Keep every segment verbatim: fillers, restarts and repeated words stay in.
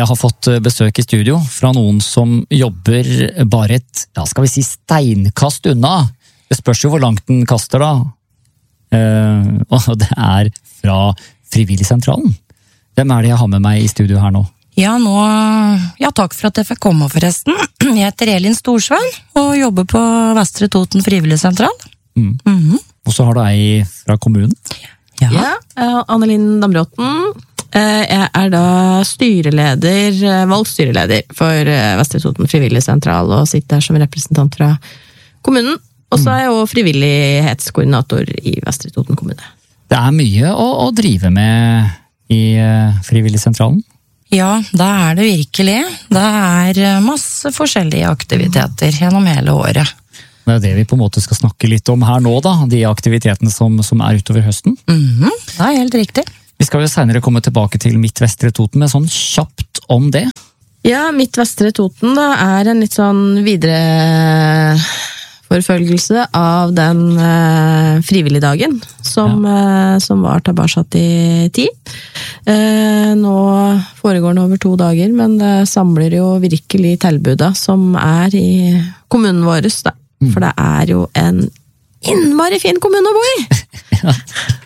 har fått besøk i studio fra noen som jobber bare et, ja, skal vi si, steinkast unna. Det spørs jo hvor langt den kaster da. Eh, og det er fra Frivilligsentralen. Hvem er det jeg har med meg i studio her nå? Ja, nå, ja, takk for at jeg fikk komme forresten. Jeg heter Elin Storsvein og jobber på Vestre Toten Frivilligsentral. Mm. Mm-hmm. Og så har du ei fra kommunen. Ja, ja Annelin Dambråten. Jeg er da styreleder, valgt styreleder for Vestre Toten Frivilligsentral og sitter her som representant fra kommunen. Og så er jeg også frivillighetskoordinator i Vestre Toten kommune. Det er mye å, å drive med i Frivilligsentralen. Ja, det er det virkelig. Det er masse forskjellige aktiviteter gjennom hele året. Det er det vi på en måte skal snakke litt om her nå da, de aktivitetene som, som er utover høsten. Mhm, det er helt riktig. Vi skal jo senere komme tilbake til Midt Vestre Toten med sånn kjapt om det. Ja, Midt Vestre Toten da, er en litt sånn videre forfølgelse av den eh, frivilligdagen som, ja. eh, som var tilbake i tid. Eh, nå foregår den over to dager, men det samler jo virkelig tilbudet som er i kommunen vår. Da. Mm. For det er jo en innmari fin kommune å bo i! Ja.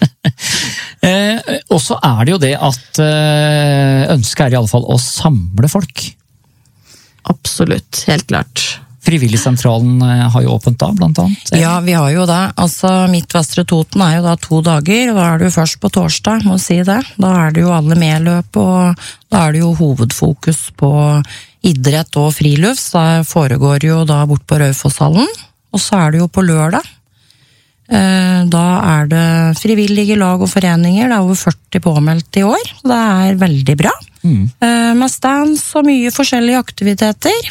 eh, og så er det jo det at eh, ønsket er i alle fall å samle folk. Absolutt, helt klart. Frivilligsentralen har jo åpent da, blant annet. Ja, vi har jo det. Altså, Midt Vestre Toten er jo da to dager, og da er det jo først på torsdag, må si det. Da er det jo alle medløp, og da er det jo hovedfokus på idrett og frilufts. Det foregår jo da bort på Raufosshallen, og så er det jo på lørdag. Da er det frivillige lag og foreninger, det er over førti påmeldt i år. Det er veldig bra. Mm. Med stands og mye forskjellige aktiviteter.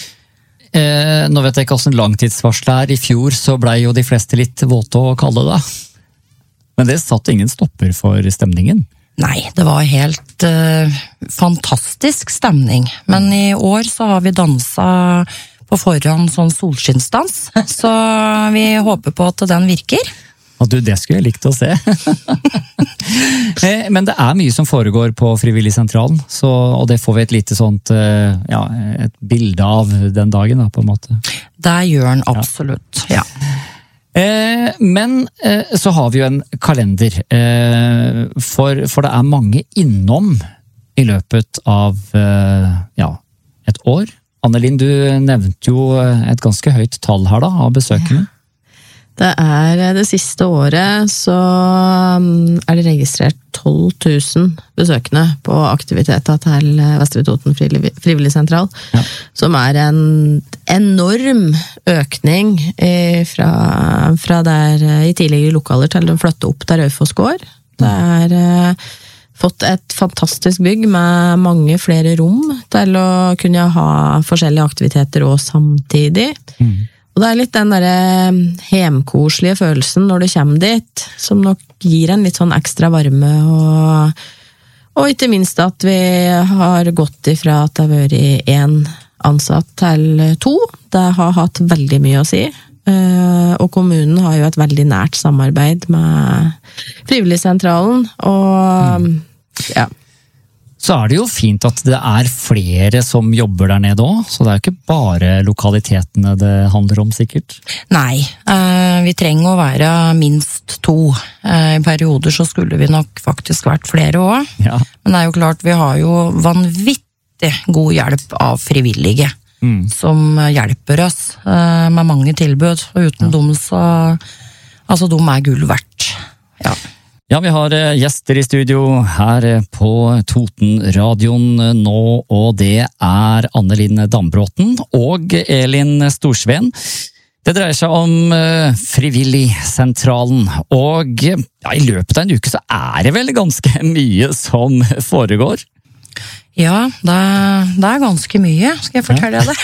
Eh, nå vet jeg ikke hvordan langtidsvarsel er. I fjor så ble jo de fleste litt våte og kalde da. Men det satt ingen stopper for stemningen. Nei, det var helt uh, fantastisk stemning. Men i år så har vi danset på forhånd sånn solskinnsdans. Så vi håper på at den virker. Og du, det skulle jeg likt å se. Men det er mye som foregår på Frivilligsentralen, så, og det får vi et lite sånt, ja, et bilde av den dagen da, på en måte. Det gjør den absolutt, ja. ja. Men så har vi jo en kalender, for, for det er mange innom i løpet av, ja, et år. Annelin, du nevnte jo et ganske høyt tall her da, av besøkende. Ja. Det er det siste året så er det registrert tolv tusen besøkende på aktiviteter til Vestre Toten Frivilligsentral, ja. Som er en enorm økning fra, fra der i tidligere lokaler til de flyttet opp der Raufoss gård. Det er fått et fantastisk bygg med mange flere rom til å kunne ha forskjellige aktiviteter og samtidig. Mm. Og det er litt den der hemkoselige følelsen når du kommer dit, som nok gir en litt sånn ekstra varme, og, og ikke minst at vi har gått ifra at det har vært en ansatt til to. Det har hatt veldig mye å si, og kommunen har jo et veldig nært samarbeid med Frivilligsentralen, og ja. Så er det jo fint at det er flere som jobber der nede også, så det er jo ikke bare lokalitetene det handler om sikkert. Nei, eh, vi trenger å være minst to. Eh, I perioder så skulle vi nok faktisk vært flere også. Ja. Men det er jo klart, vi har jo vanvittig god hjelp av frivillige, mm. som hjelper oss eh, med mange tilbud. Og uten ja. dem så, altså de er gull verdt. Ja. Ja, vi har gjester i studio her på Toten-radioen nå, og det er Annelin Dambråten og Elin Storsvein. Det dreier seg om Frivilligsentralen, og ja, i løpet av en uke så er det vel ganske mye som foregår? Ja, det er, det er ganske mye, skal jeg fortelle deg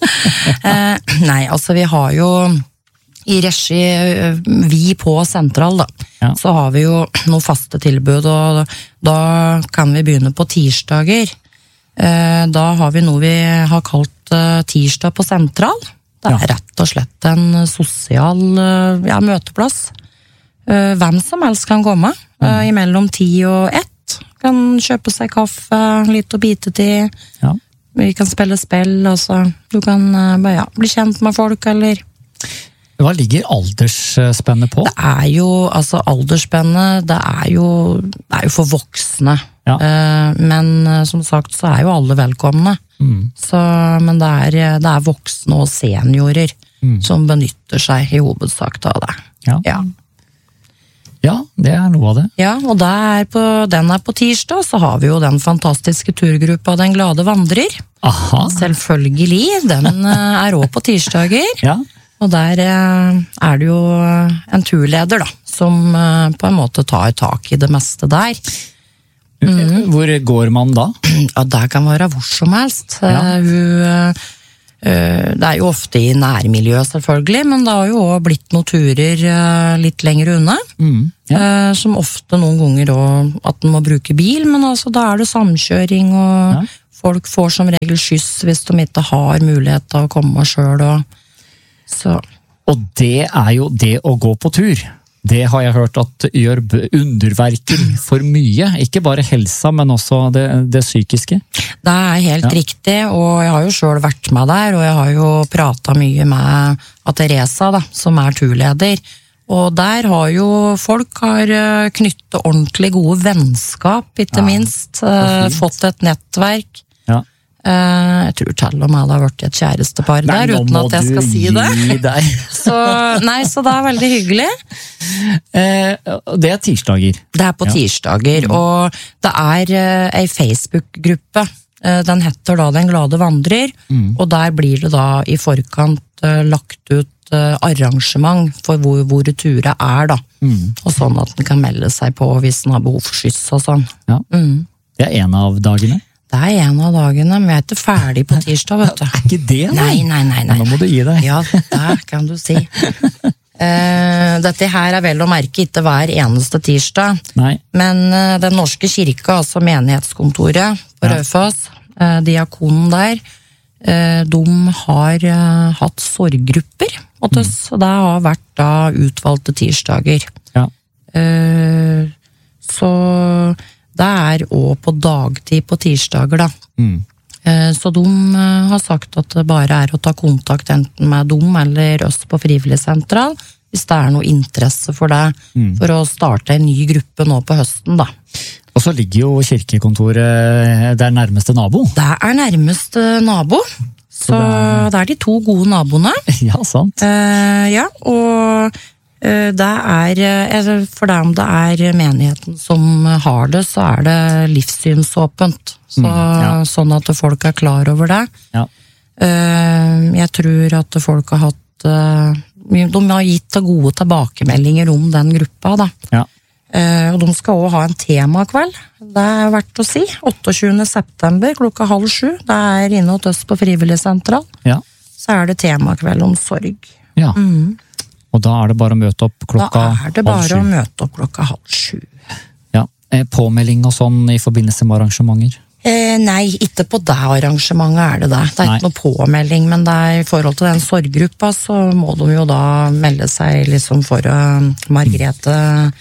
det. Nei, altså vi har jo i regi, vi på sentral da, ja. Så har vi jo noen faste tilbud, og da kan vi begynne på tirsdager. Da har vi noe vi har kalt tirsdag på sentral. Det er ja. Rett og slett en sosial ja, møteplass. Hvem som helst kan komme, mm. imellom ti og ett Kan kjøpe seg kaffe, litt å bite til. Ja. Vi kan spille spill, altså. Du kan bare, ja, bli kjent med folk, eller... Hva ligger aldersspennet på? Det er jo, altså aldersspennet, det er jo, det er jo for voksne. Ja. Men som sagt, så er jo alle velkomne. Mm. Så, men det er, det er voksne og seniorer mm. som benytter seg i hovedsak av det. Ja. Ja. Ja, det er noe av det. Ja, og det er på, den er på tirsdag, så har vi jo den fantastiske turgruppa Den glade vandrer. Aha. Selvfølgelig, den er også på tirsdager. Ja. Og der er det jo en turleder da, som på en måte tar tak i det meste der. Mm. Hvor går man da? Ja, det kan være hvor som helst. Ja. Hun, det er jo ofte i nærmiljøet selvfølgelig, men det har jo også blitt noen turer litt lenger unna. Mm. Ja. Som ofte noen ganger også, at den må bruke bil, men altså da er det samkjøring, og ja. Folk får som regel skyss hvis de ikke har mulighet til å komme selv, og så. Og det er jo det å gå på tur. Det har jeg hørt at gjør underverker for mye. Ikke bare helsa, men også det, det psykiske. Det er helt ja. Riktig, og jeg har jo selv vært med der, og jeg har jo pratet mye med Teresa, da, som er turleder. Og der har jo folk har knyttet ordentlig gode vennskap, ikke ja, minst. Fått et nettverk. Ja. Uh, jeg tror til og med det har vært et kjærestepar der, uten at jeg skal si det. så, nei, så det er veldig hyggelig. Uh, det er tirsdager. Det er på ja. Tirsdager, og det er uh, en Facebook-gruppe. Uh, den heter da Den glade vandrer, mm. og der blir det da i forkant uh, lagt ut uh, arrangement for hvor, hvor turet er da. Mm. Og sånn at den kan melde seg på hvis den har behov for skyss og sånn. Ja. Mm. Det er en av dagene. Det er en av dagene, men jeg er ikke ferdig på tirsdag, vet du. Er ikke det, da? Nei, nei, nei, nei. Nå må du gi deg. Ja, det kan du si. uh, dette her er vel å merke ikke hver eneste tirsdag, nei. Men uh, den norske kirka, altså menighetskontoret på ja. Raufoss, uh, diakonen der, uh, de har uh, hatt sorggrupper, og det, mm. det har vært da utvalgte tirsdager. Ja. Uh, så... Det er også på dagtid på tirsdager da. Mm. Så de har sagt at det bare er å ta kontakt enten med dem eller oss på Frivillig Sentral, hvis det er noe interesse for det, mm. for å starte en ny gruppe nå på høsten da. Og så ligger jo kirkekontoret der nærmeste nabo. Det er nærmeste nabo, så, så det, er... det er de to gode naboene. Ja, sant. Uh, ja, og... Det er, for dem det er menigheten som har det, så er det livssynsåpent. Så, mm, ja. Sånn at folk er klar over det. Ja. Jeg tror at folk har hatt, de har gitt gode tilbakemeldinger om den gruppa da. Ja. Og de skal også ha en temakveld, det er verdt å si. åttiende september klokka halv sju, det er inne hos oss på Frivillig Sentral. Ja. Så er det temakveld om sorg. Ja. Mm. Og da er det bare å møte opp klokka halv sju? Da er det bare å møte opp klokka halv sju. Ja. Påmelding og sånn i forbindelse med arrangementer? Eh, nei, ikke på det arrangementet er det det. Det er nei. Ikke noe påmelding, men det er i forhold til den sorggruppa, så må de jo da melde seg liksom for uh, Margrethe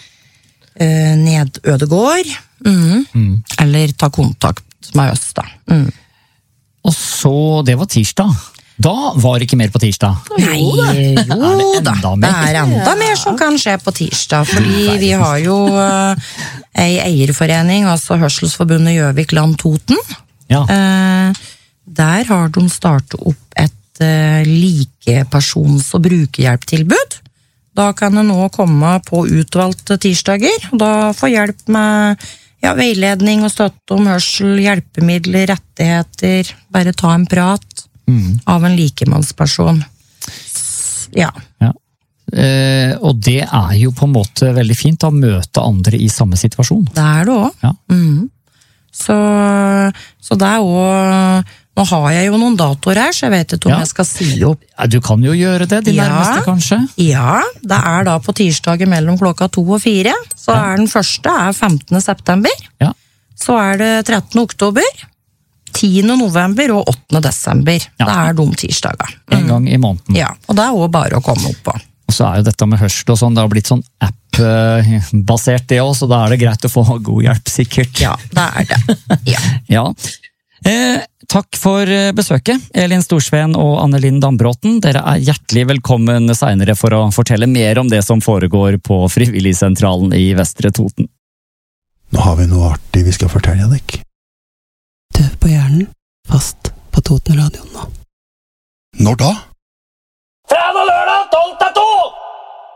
uh, Ned Ødegård. Mm. Mm. Eller ta kontakt med oss da. Mm. Og så, det var tirsdag. Da var det ikke mer på tirsdag. Nei, jo da. Det er enda mer som kan skje på tirsdag, fordi vi har jo uh, ei eierforening, altså Hørselsforbundet Gjøvik Land Toten. Ja. Uh, der har de startet opp et uh, likepersons- og brukerhjelptilbud. Da kan det nå komme på utvalgte tirsdager, og da få hjelp med ja, veiledning og støtte om hørsel, hjelpemidler, rettigheter, bare ta en prat. Mm. Av en likemannsperson. Ja. ja. Eh, og det er jo på en måte veldig fint å møte andre i samme situasjon. Det er det også. Ja. Mm. Så, så det er også... Nå har jeg jo noen datoer her, så jeg vet ikke om ja. Jeg skal si opp. Ja, du kan jo gjøre det, de ja. Nærmeste kanskje. Ja, det er da på tirsdager mellom klokka to og fire. Så ja. Er den første er femtende september. Ja. Så er det trettende oktober. tiende november og åttende desember. Ja. Det er de tirsdager. En gang i måneden. Ja, og det er også bare å komme opp på. Og så er jo dette med hørsel og sånn, det har blitt sånn app-basert det også, så da er det greit å få god hjelp, sikkert. Ja, det er det. Ja. Ja. Eh, takk for besøket, Elin Storsveen og Anne-Linn Dambråten. Dere er hjertelig velkommen senere for å fortelle mer om det som foregår på Frivilligsentralen i Vestre Toten. Nå har vi noe artig vi skal fortelle deg. Tøv på hjernen, fast på Toten Radio nå. Når da? Fredag lørdag tolv til to!